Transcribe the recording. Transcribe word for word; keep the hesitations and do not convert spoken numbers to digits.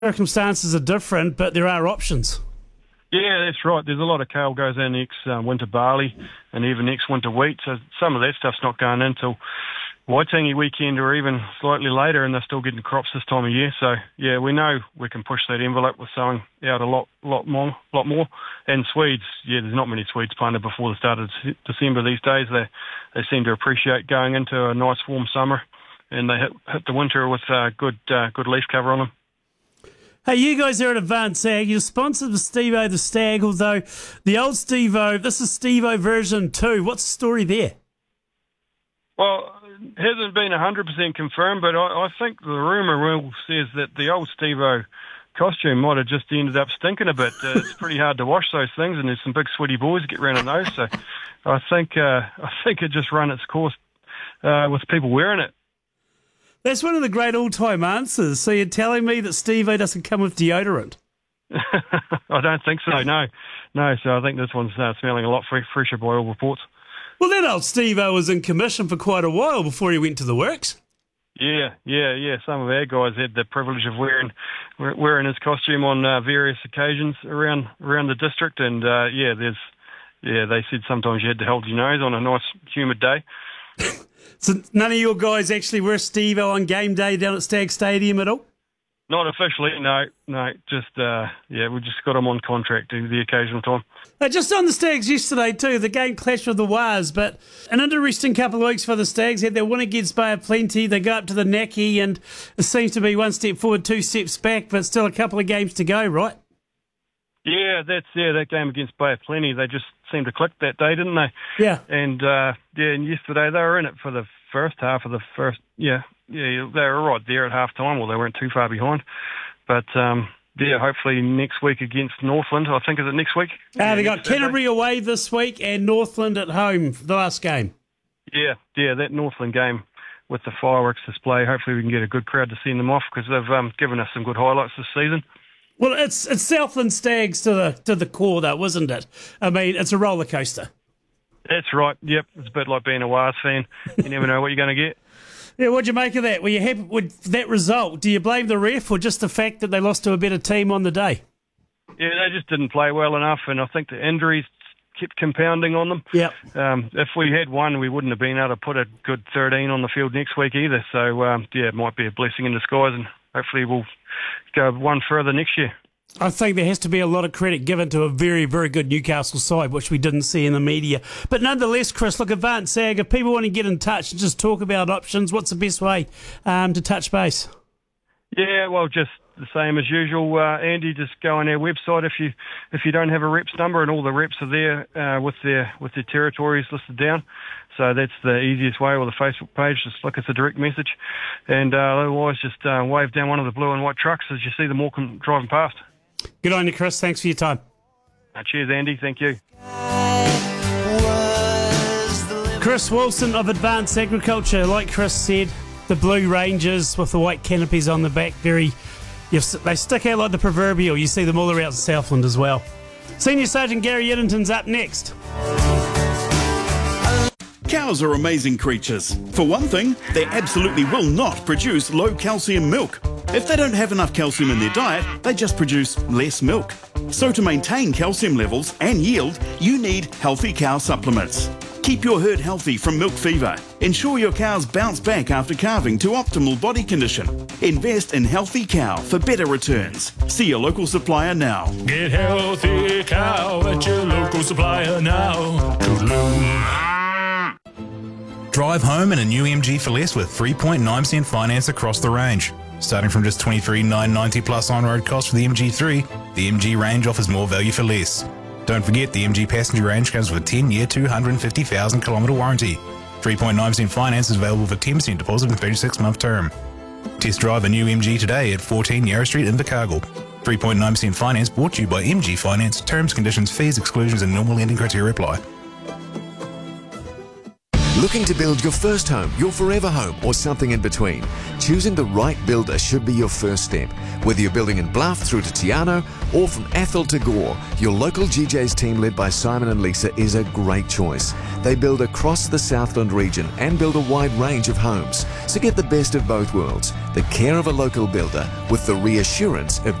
Circumstances are different, but there are options. Yeah, that's right. There's a lot of kale goes in next uh, winter barley and even next winter wheat. So some of that stuff's not going in until Waitangi weekend or even slightly later, and they're still getting crops this time of year. So yeah, we know we can push that envelope with sowing out a lot, lot more, lot more. And Swedes, yeah, there's not many Swedes planted before the start of December these days. They they seem to appreciate going into a nice warm summer, and they hit, hit the winter with uh, good uh, good leaf cover on them. Hey, you guys are at Advanced Ag. You're sponsored with Steve-O the Stag, although the old Steve-O, this is Steve-O version two. What's the story there? Well, it hasn't been one hundred percent confirmed, but I, I think the rumour will says that the old Steve-O costume might have just ended up stinking a bit. Uh, it's pretty hard to wash those things, and there's some big sweaty boys that get around in those. So I think uh, I think it just run its course uh, with people wearing it. That's one of the great all-time answers. So you're telling me that Steve-O doesn't come with deodorant? I don't think so, no. No, so I think this one's uh, smelling a lot fre- fresher by all reports. Well, that old Steve-O was in commission for quite a while before he went to the works. Yeah, yeah, yeah. Some of our guys had the privilege of wearing wearing his costume on uh, various occasions around around the district, and uh, yeah, there's yeah. They said sometimes you had to hold your nose on a nice humid day. So none of your guys actually wear Steve-O on game day down at Stag Stadium at all? Not officially, no, no. Just uh, yeah, we just got them on contract to the occasional time. Uh, just on the Stags yesterday too, the game clashed with the Wars, but an interesting couple of weeks for the Stags. Had their win against Bay of Plenty. They go up to the Naki, and it seems to be one step forward, two steps back, but still a couple of games to go, right? Yeah, that's yeah. That game against Bay of Plenty, they just seemed to click that day, didn't they? Yeah. And uh, yeah, and yesterday they were in it for the first half of the first. Yeah, yeah, they were right there at half time. Well, they weren't too far behind, but um, yeah, hopefully next week against Northland. I think is it next week? Uh, yeah, they got Canterbury Saturday. Away this week and Northland at home for the last game. Yeah, yeah, that Northland game with the fireworks display. Hopefully we can get a good crowd to send them off because they've um, given us some good highlights this season. Well, it's it's Southland Stags to the to the core, though, isn't it? I mean, it's a roller coaster. That's right. Yep, it's a bit like being a Wars fan. You never know what you're going to get. Yeah, what'd you make of that? Were you happy with that result? Do you blame the ref or just the fact that they lost to a better team on the day? Yeah, they just didn't play well enough, and I think the injuries kept compounding on them. Yeah. Um, if we had won, we wouldn't have been able to put a good thirteen on the field next week either. So um, yeah, it might be a blessing in disguise, and hopefully we'll go one further next year. I think there has to be a lot of credit given to a very, very good Newcastle side, which we didn't see in the media. But nonetheless, Chris, look, Advanced Ag, if people want to get in touch and just talk about options, what's the best way um, to touch base? Yeah, well, just the same as usual, uh, Andy. Just go on our website if you if you don't have a reps number, and all the reps are there uh, with their with their territories listed down. So that's the easiest way, or the Facebook page. Just look at the direct message, and uh, otherwise just uh, wave down one of the blue and white trucks as you see them all driving past. Good on you, Chris. Thanks for your time. Uh, cheers, Andy. Thank you. Chris Wilson of Advanced Agriculture. Like Chris said, the blue Rangers with the white canopies on the back, very, they stick out like the proverbial. You see them all around Southland as well. Senior Sergeant Gary Eddington's up next. Cows are amazing creatures. For one thing, they absolutely will not produce low calcium milk. If they don't have enough calcium in their diet, they just produce less milk. So to maintain calcium levels and yield, you need Healthy Cow supplements. Keep your herd healthy from milk fever. Ensure your cows bounce back after calving to optimal body condition. Invest in Healthy Cow for better returns. See your local supplier now. Get Healthy Cow at your local supplier now. Drive home in a new M G for less with three point nine percent finance across the range. Starting from just twenty-three thousand nine hundred ninety dollars plus on-road costs for the M G three, the M G range offers more value for less. Don't forget, the M G passenger range comes with a ten-year, two hundred fifty thousand kilometre warranty. three point nine percent finance is available for ten percent deposit and thirty-six month term. Test drive a new M G today at fourteen Yarra Street in Invercargill. three point nine percent finance brought to you by M G Finance. Terms, conditions, fees, exclusions and normal lending criteria apply. Looking to build your first home, your forever home, or something in between? Choosing the right builder should be your first step. Whether you're building in Bluff through to Tiano or from Athol to Gore, your local G J's team led by Simon and Lisa is a great choice. They build across the Southland region and build a wide range of homes. So get the best of both worlds, the care of a local builder with the reassurance of